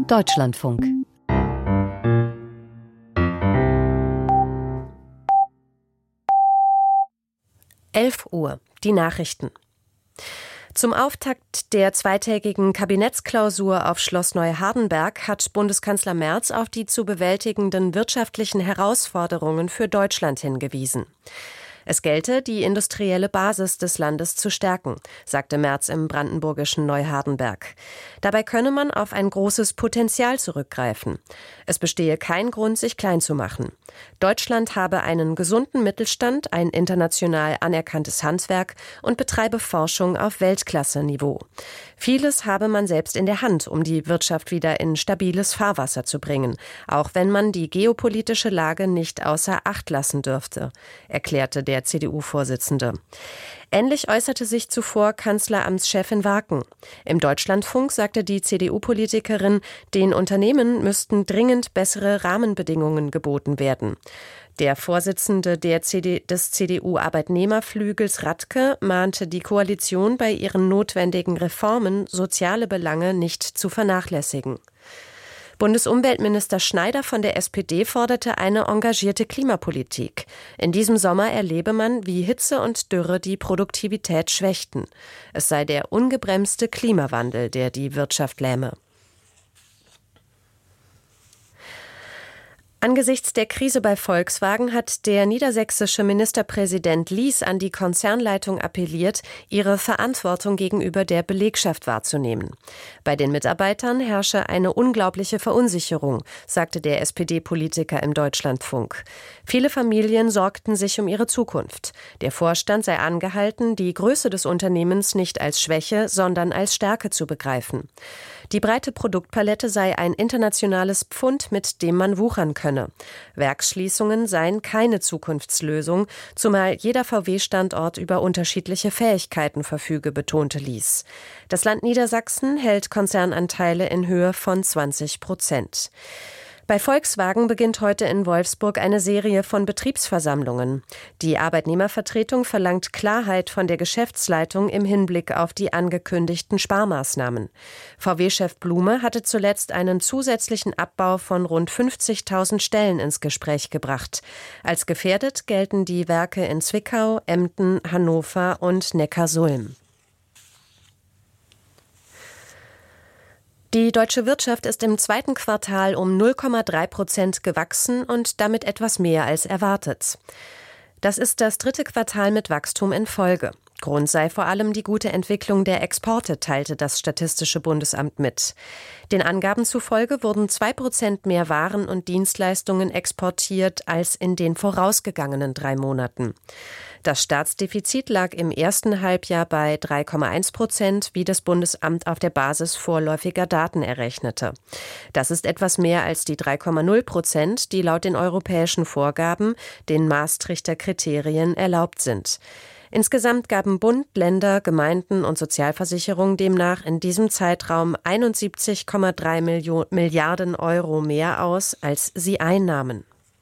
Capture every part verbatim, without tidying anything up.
Deutschlandfunk. elf Uhr, die Nachrichten. Zum Auftakt der zweitägigen Kabinettsklausur auf Schloss Neuhardenberg hat Bundeskanzler Merz auf die zu bewältigenden wirtschaftlichen Herausforderungen für Deutschland hingewiesen. Es gelte, die industrielle Basis des Landes zu stärken, sagte Merz im brandenburgischen Neuhardenberg. Dabei könne man auf ein großes Potenzial zurückgreifen. Es bestehe kein Grund, sich klein zu machen. Deutschland habe einen gesunden Mittelstand, ein international anerkanntes Handwerk und betreibe Forschung auf Weltklasse-Niveau. Vieles habe man selbst in der Hand, um die Wirtschaft wieder in stabiles Fahrwasser zu bringen, auch wenn man die geopolitische Lage nicht außer Acht lassen dürfte, erklärte der C D U-Vorsitzende. Ähnlich äußerte sich zuvor Kanzleramtschefin Waken. Im Deutschlandfunk sagte die C D U-Politikerin, den Unternehmen müssten dringend bessere Rahmenbedingungen geboten werden. Der Vorsitzende der C D, des C D U-Arbeitnehmerflügels Radke mahnte die Koalition bei ihren notwendigen Reformen, soziale Belange nicht zu vernachlässigen. Bundesumweltminister Schneider von der S P D forderte eine engagierte Klimapolitik. In diesem Sommer erlebe man, wie Hitze und Dürre die Produktivität schwächten. Es sei der ungebremste Klimawandel, der die Wirtschaft lähme. Angesichts der Krise bei Volkswagen hat der niedersächsische Ministerpräsident Lies an die Konzernleitung appelliert, ihre Verantwortung gegenüber der Belegschaft wahrzunehmen. Bei den Mitarbeitern herrsche eine unglaubliche Verunsicherung, sagte der S P D-Politiker im Deutschlandfunk. Viele Familien sorgten sich um ihre Zukunft. Der Vorstand sei angehalten, die Größe des Unternehmens nicht als Schwäche, sondern als Stärke zu begreifen. Die breite Produktpalette sei ein internationales Pfund, mit dem man wuchern könne. Werksschließungen seien keine Zukunftslösung, zumal jeder V W-Standort über unterschiedliche Fähigkeiten verfüge, betonte Lies. Das Land Niedersachsen hält Konzernanteile in Höhe von zwanzig Prozent. Bei Volkswagen beginnt heute in Wolfsburg eine Serie von Betriebsversammlungen. Die Arbeitnehmervertretung verlangt Klarheit von der Geschäftsleitung im Hinblick auf die angekündigten Sparmaßnahmen. V W-Chef Blume hatte zuletzt einen zusätzlichen Abbau von rund fünfzigtausend Stellen ins Gespräch gebracht. Als gefährdet gelten die Werke in Zwickau, Emden, Hannover und Neckarsulm. Die deutsche Wirtschaft ist im zweiten Quartal um null Komma drei Prozent gewachsen und damit etwas mehr als erwartet. Das ist das dritte Quartal mit Wachstum in Folge. Grund sei vor allem die gute Entwicklung der Exporte, teilte das Statistische Bundesamt mit. Den Angaben zufolge wurden zwei Prozent mehr Waren und Dienstleistungen exportiert als in den vorausgegangenen drei Monaten. Das Staatsdefizit lag im ersten Halbjahr bei drei Komma eins Prozent, wie das Bundesamt auf der Basis vorläufiger Daten errechnete. Das ist etwas mehr als die drei Komma null Prozent, die laut den europäischen Vorgaben, den Maastrichter Kriterien, erlaubt sind. Insgesamt gaben Bund, Länder, Gemeinden und Sozialversicherung demnach in diesem Zeitraum einundsiebzig Komma drei Milliarden Euro mehr aus, als sie einnahmen.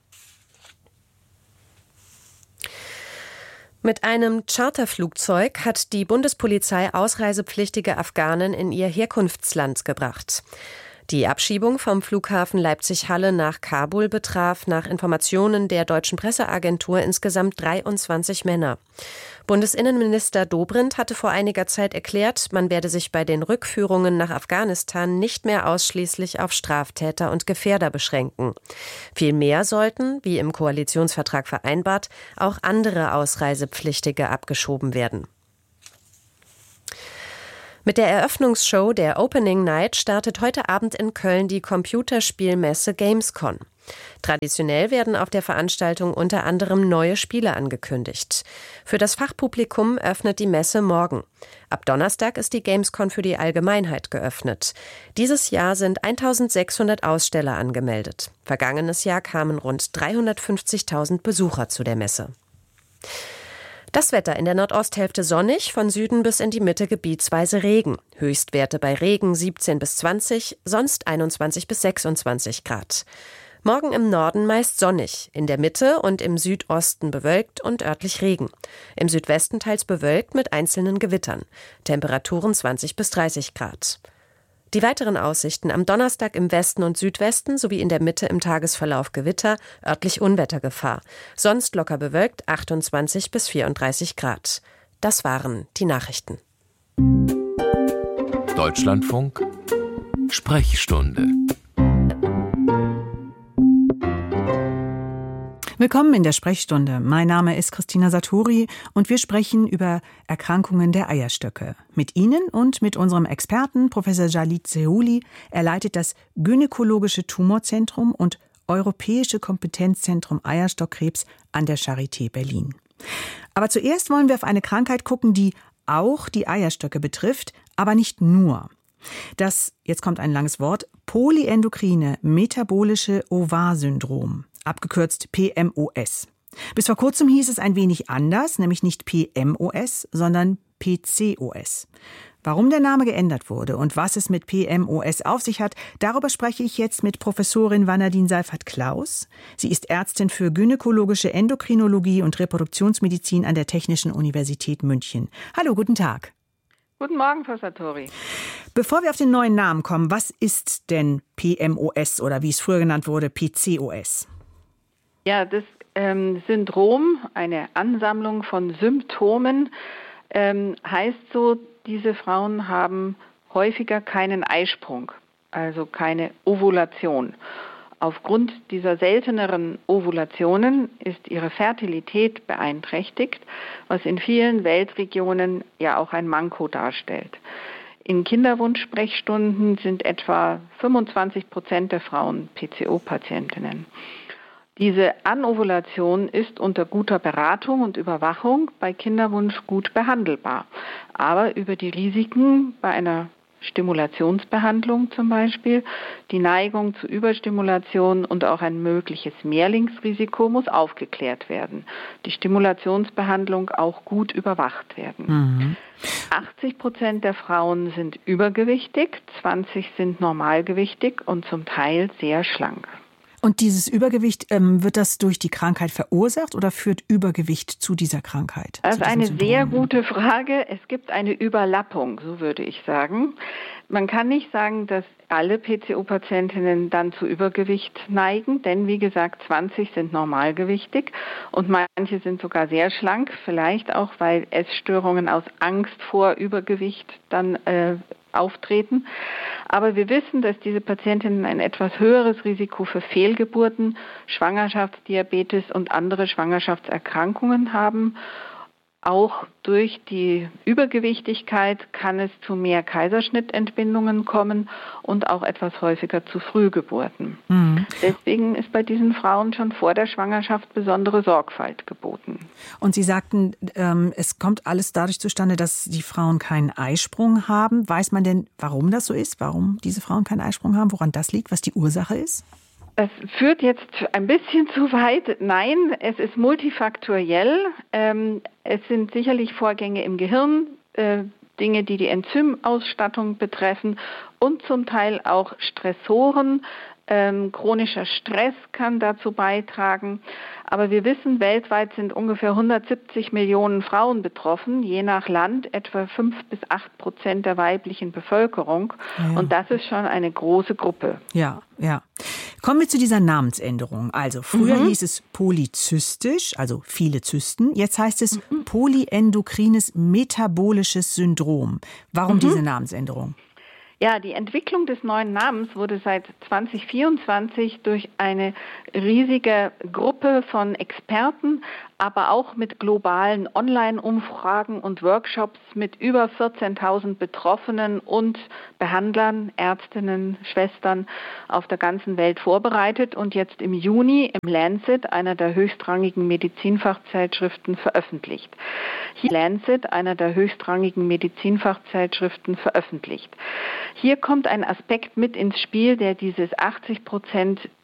Mit einem Charterflugzeug hat die Bundespolizei ausreisepflichtige Afghanen in ihr Herkunftsland gebracht. Die Abschiebung vom Flughafen Leipzig-Halle nach Kabul betraf nach Informationen der deutschen Presseagentur insgesamt dreiundzwanzig Männer. Bundesinnenminister Dobrindt hatte vor einiger Zeit erklärt, man werde sich bei den Rückführungen nach Afghanistan nicht mehr ausschließlich auf Straftäter und Gefährder beschränken. Vielmehr sollten, wie im Koalitionsvertrag vereinbart, auch andere Ausreisepflichtige abgeschoben werden. Mit der Eröffnungsshow der Opening Night startet heute Abend in Köln die Computerspielmesse Gamescom. Traditionell werden auf der Veranstaltung unter anderem neue Spiele angekündigt. Für das Fachpublikum öffnet die Messe morgen. Ab Donnerstag ist die Gamescom für die Allgemeinheit geöffnet. Dieses Jahr sind eintausendsechshundert Aussteller angemeldet. Vergangenes Jahr kamen rund dreihundertfünfzigtausend Besucher zu der Messe. Das Wetter in der Nordosthälfte sonnig, von Süden bis in die Mitte gebietsweise Regen. Höchstwerte bei Regen siebzehn bis zwanzig, sonst einundzwanzig bis sechsundzwanzig Grad. Morgen im Norden meist sonnig, in der Mitte und im Südosten bewölkt und örtlich Regen. Im Südwesten teils bewölkt mit einzelnen Gewittern. Temperaturen zwanzig bis dreißig Grad. Die weiteren Aussichten: am Donnerstag im Westen und Südwesten sowie in der Mitte im Tagesverlauf Gewitter, örtlich Unwettergefahr. Sonst locker bewölkt, achtundzwanzig bis vierunddreißig Grad. Das waren die Nachrichten. Deutschlandfunk Sprechstunde. Willkommen in der Sprechstunde. Mein Name ist Christina Satori und wir sprechen über Erkrankungen der Eierstöcke. Mit Ihnen und mit unserem Experten Professor Jalit Sehouli. Er leitet das Gynäkologische Tumorzentrum und Europäische Kompetenzzentrum Eierstockkrebs an der Charité Berlin. Aber zuerst wollen wir auf eine Krankheit gucken, die auch die Eierstöcke betrifft, aber nicht nur. Das, jetzt kommt ein langes Wort, polyendokrine metabolische Ovar-Syndrom, abgekürzt P M O S. Bis vor kurzem hieß es ein wenig anders, nämlich nicht P M O S, sondern P C O S. Warum der Name geändert wurde und was es mit P M O S auf sich hat, darüber spreche ich jetzt mit Professorin Vanadine Seyffert-Klaus. Sie ist Ärztin für gynäkologische Endokrinologie und Reproduktionsmedizin an der Technischen Universität München. Hallo, guten Tag. Guten Morgen, Frau Satori. Bevor wir auf den neuen Namen kommen, was ist denn P M O S oder wie es früher genannt wurde, P C O S? Ja, das ähm, Syndrom, eine Ansammlung von Symptomen, ähm, heißt so, diese Frauen haben häufiger keinen Eisprung, also keine Ovulation. Aufgrund dieser selteneren Ovulationen ist ihre Fertilität beeinträchtigt, was in vielen Weltregionen ja auch ein Manko darstellt. In Kinderwunschsprechstunden sind etwa fünfundzwanzig Prozent der Frauen P C O-Patientinnen. Diese Anovulation ist unter guter Beratung und Überwachung bei Kinderwunsch gut behandelbar. Aber über die Risiken bei einer Stimulationsbehandlung zum Beispiel, die Neigung zu Überstimulation und auch ein mögliches Mehrlingsrisiko muss aufgeklärt werden. Die Stimulationsbehandlung auch gut überwacht werden. Mhm. achtzig Prozent der Frauen sind übergewichtig, zwanzig sind normalgewichtig und zum Teil sehr schlank. Und dieses Übergewicht, ähm, wird das durch die Krankheit verursacht oder führt Übergewicht zu dieser Krankheit? Das ist eine sehr gute Frage. Es gibt eine Überlappung, so würde ich sagen. Man kann nicht sagen, dass alle P C O-Patientinnen dann zu Übergewicht neigen, denn wie gesagt, zwanzig sind normalgewichtig und manche sind sogar sehr schlank, vielleicht auch, weil Essstörungen aus Angst vor Übergewicht dann äh, auftreten. Aber wir wissen, dass diese Patientinnen ein etwas höheres Risiko für Fehlgeburten, Schwangerschaftsdiabetes und andere Schwangerschaftserkrankungen haben. Auch durch die Übergewichtigkeit kann es zu mehr Kaiserschnittentbindungen kommen und auch etwas häufiger zu Frühgeburten. Mhm. Deswegen ist bei diesen Frauen schon vor der Schwangerschaft besondere Sorgfalt geboten. Und Sie sagten, ähm, es kommt alles dadurch zustande, dass die Frauen keinen Eisprung haben. Weiß man denn, warum das so ist? Warum diese Frauen keinen Eisprung haben? Woran das liegt? Was die Ursache ist? Das führt jetzt ein bisschen zu weit. Nein, es ist multifaktoriell. Ähm, es sind sicherlich Vorgänge im Gehirn, äh, Dinge, die die Enzymausstattung betreffen und zum Teil auch Stressoren. Ähm, chronischer Stress kann dazu beitragen. Aber wir wissen, weltweit sind ungefähr hundertsiebzig Millionen Frauen betroffen, je nach Land etwa fünf bis acht Prozent der weiblichen Bevölkerung. Ja. Und das ist schon eine große Gruppe. Ja, ja. Kommen wir zu dieser Namensänderung. Also früher mhm. hieß es polyzystisch, also viele Zysten. Jetzt heißt es mhm. polyendokrines metabolisches Syndrom. Warum mhm. diese Namensänderung? Ja, die Entwicklung des neuen Namens wurde seit zwanzig vierundzwanzig durch eine riesige Gruppe von Experten, aber auch mit globalen Online-Umfragen und Workshops mit über vierzehntausend Betroffenen und Behandlern, Ärztinnen, Schwestern auf der ganzen Welt vorbereitet und jetzt im Juni im Lancet, einer der höchstrangigen Medizinfachzeitschriften, veröffentlicht. Hier Lancet, einer der höchstrangigen Medizinfachzeitschriften, veröffentlicht. Hier kommt ein Aspekt mit ins Spiel, der dieses achtzig Prozent